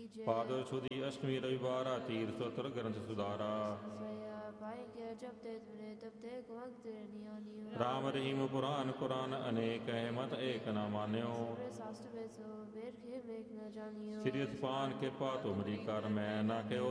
ਕੀਜੈ। ਭਾਦੋ ਸੁਦੀ ਅਸ਼ਟਮੀ ਰਵਿਵਾਰਾ ਤੀਰ ਸੋਤਰ ਗ੍ਰੰਥ ਸੁਧਾਰਾ। ਪਾਏਂਗੇ ਜਬ ਤੇ ਤੁਮਨੇ ਤਬ ਤੇ ਕੁਵੰਤ ਨਿਯਾਨਿਓ। ਰਾਮ ਰਹੀਮ ਪੁਰਾਨ ਕੁਰਾਨ ਅਨੇਕ ਹੈ ਮਤ ਏਕ ਨ ਮਾਨਿਓ। शास्त्र में सो वेद खेम एक न जानियो। ਸ੍ਰੀ ਅਸਪਾਨ ਕਿਰਪਾ ਤੁਮਰੀ ਕਰ ਮੈਂ ਨਾ ਕਿਓ